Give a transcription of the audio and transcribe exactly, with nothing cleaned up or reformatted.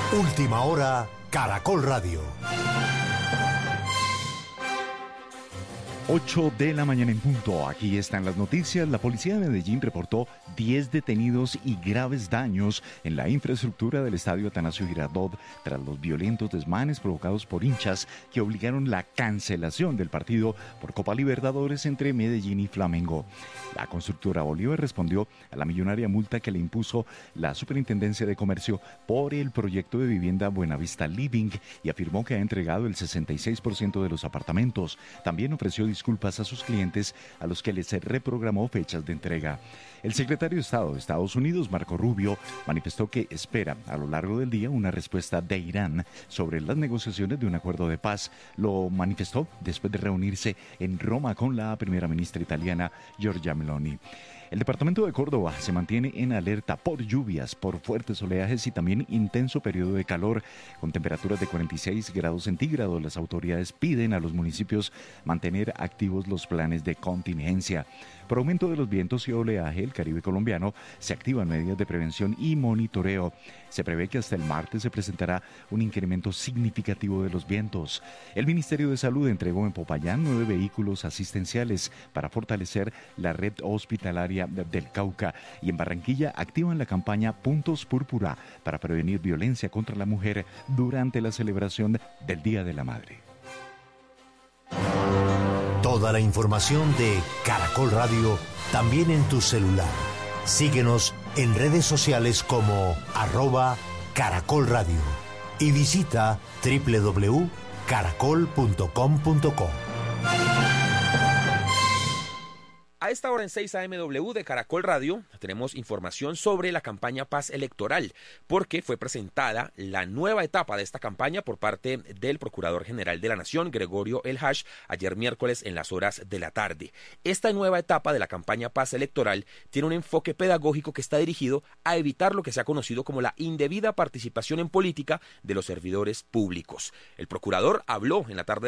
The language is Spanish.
Última hora, Caracol Radio. ocho de la mañana en punto. Aquí están las noticias. La policía de Medellín reportó diez detenidos y graves daños en la infraestructura del estadio Atanasio Girardot tras los violentos desmanes provocados por hinchas que obligaron la cancelación del partido por Copa Libertadores entre Medellín y Flamengo. La constructora Bolívar respondió a la millonaria multa que le impuso la Superintendencia de Comercio por el proyecto de vivienda Buenavista Living y afirmó que ha entregado el sesenta y seis por ciento de los apartamentos. También ofreció disculpas a sus clientes a los que les reprogramó fechas de entrega. El secretario de Estado de Estados Unidos, Marco Rubio, manifestó que espera a lo largo del día una respuesta de Irán sobre las negociaciones de un acuerdo de paz. Lo manifestó después de reunirse en Roma con la primera ministra italiana, Giorgia Meloni. El departamento de Córdoba se mantiene en alerta por lluvias, por fuertes oleajes y también intenso periodo de calor, con temperaturas de cuarenta y seis grados centígrados. Las autoridades piden a los municipios mantener activos los planes de contingencia. Por aumento de los vientos y oleaje, el Caribe colombiano se activan medidas de prevención y monitoreo. Se prevé que hasta el martes se presentará un incremento significativo de los vientos. El Ministerio de Salud entregó en Popayán nueve vehículos asistenciales para fortalecer la red hospitalaria del Cauca, y en Barranquilla activan la campaña Puntos Púrpura para prevenir violencia contra la mujer durante la celebración del Día de la Madre. Toda la información de Caracol Radio también en tu celular. Síguenos en redes sociales como arroba Caracol Radio y visita doble u doble u doble u punto caracol punto com punto co. A esta hora en seis A M W de Caracol Radio tenemos información sobre la campaña Paz Electoral, porque fue presentada la nueva etapa de esta campaña por parte del Procurador General de la Nación, Gregorio El Hash, ayer miércoles en las horas de la tarde. Esta nueva etapa de la campaña Paz Electoral tiene un enfoque pedagógico que está dirigido a evitar lo que se ha conocido como la indebida participación en política de los servidores públicos. El Procurador habló en la tarde